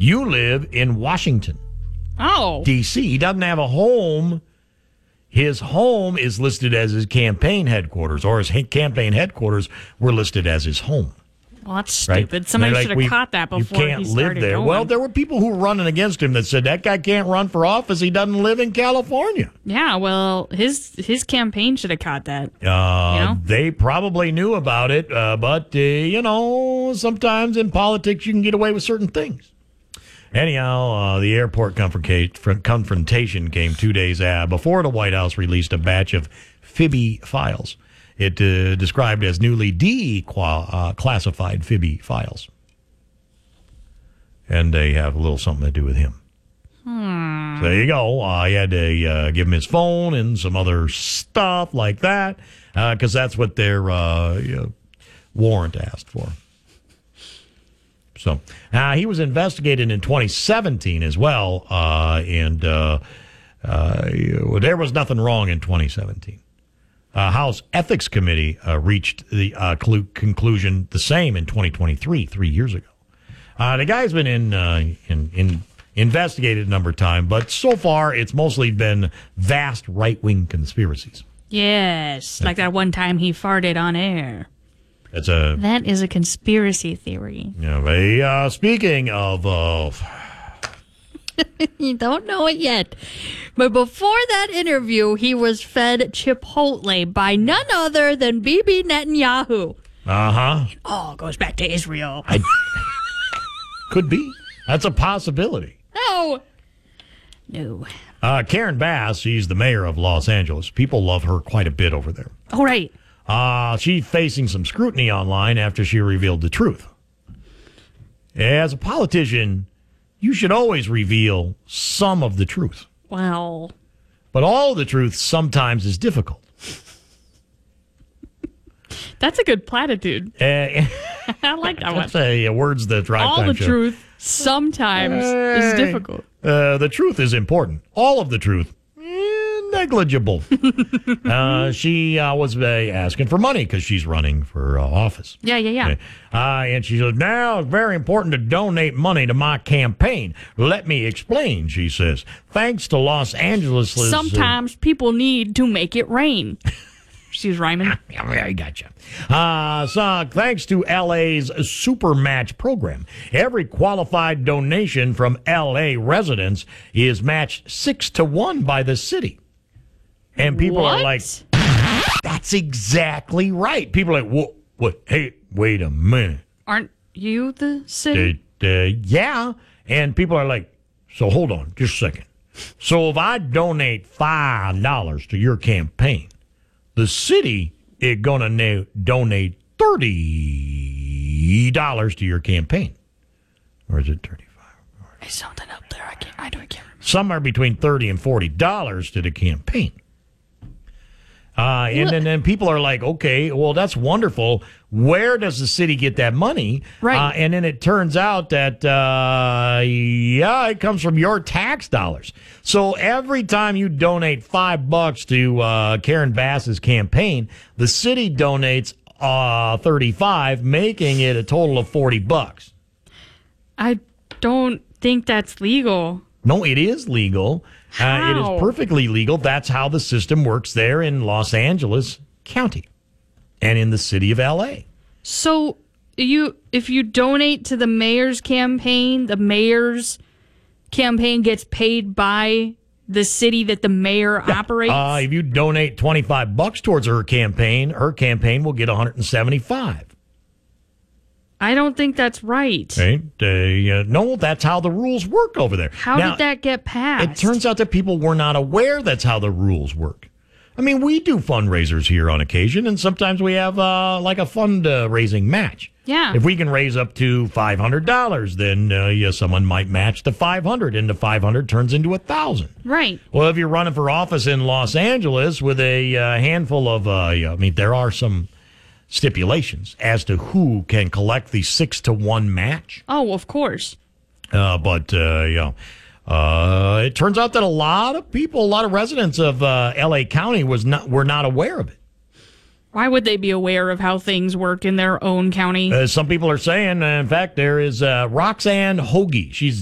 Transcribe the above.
You live in Washington, D.C. He doesn't have a home. His home is listed as his campaign headquarters, or his campaign headquarters were listed as his home. Well, that's stupid. Right? Somebody should have caught that before he started live there. Going. Well, there were people who were running against him that said that guy can't run for office. He doesn't live in California. Yeah, well, his campaign should have caught that. They probably knew about it, but sometimes in politics you can get away with certain things. Anyhow, the airport confrontation came 2 days before the White House released a batch of Fibby files. It described as newly declassified Fibby files. And they have a little something to do with him. So there you go. I had to give him his phone and some other stuff like that, because that's what their warrant asked for. So he was investigated in 2017 as well, and there was nothing wrong in 2017. House Ethics Committee reached the conclusion the same in 2023, 3 years ago. The guy's been investigated a number of times, but so far it's mostly been vast right-wing conspiracies. Yes, like that one time he farted on air. That is a conspiracy theory. Yeah, speaking of... You don't know it yet. But before that interview, he was fed Chipotle by none other than Bibi Netanyahu. Uh-huh. It all goes back to Israel. Could be. That's a possibility. No. Karen Bass, she's the mayor of Los Angeles. People love her quite a bit over there. Oh, right. She's facing some scrutiny online after she revealed the truth. As a politician, you should always reveal some of the truth. Well. But all of the truth sometimes is difficult. That's a good platitude. I like that one. That's words that drive all time the show. Truth sometimes is difficult. The truth is important. All of the truth, negligible. She was asking for money because she's running for office. Yeah. And she says, now it's very important to donate money to my campaign. Let me explain, she says. Thanks to Los Angeles. Sometimes people need to make it rain. She's rhyming. Yeah, I gotcha. So thanks to LA's Super Match program, every qualified donation from LA residents is matched 6-1 by the city. And people are like, that's exactly right. People are like, what? Hey, wait a minute. Aren't you the city? Yeah. And people are like, so hold on just a second. So if I donate $5 to your campaign, the city is going to donate $30 to your campaign. Or is it 35? There's something up there. I can't remember. Somewhere between $30 and $40 to the campaign. And then people are like, okay, well, that's wonderful. Where does the city get that money? Right. And then it turns out that, it comes from your tax dollars. So every time you donate $5 to Karen Bass's campaign, the city donates $35, making it a total of $40. I don't think that's legal. No, it is legal. It is perfectly legal. That's how the system works there in Los Angeles County and in the city of L.A. So if you donate to the mayor's campaign gets paid by the city that the mayor operates? If you donate $25 towards her campaign will get $175. I don't think that's right. No, that's how the rules work over there. How did that get passed? It turns out that people were not aware that's how the rules work. I mean, we do fundraisers here on occasion, and sometimes we have like a fundraising match. Yeah. If we can raise up to $500, then someone might match the $500, and the $500 turns into $1,000. Right. Well, if you're running for office in Los Angeles with a handful of, there are some stipulations as to who can collect the 6-1 match. Oh, of course. It turns out that a lot of residents of L.A. County were not aware of it. Why would they be aware of how things work in their own county? Some people are saying, in fact, there is Roxanne Hoagie. She's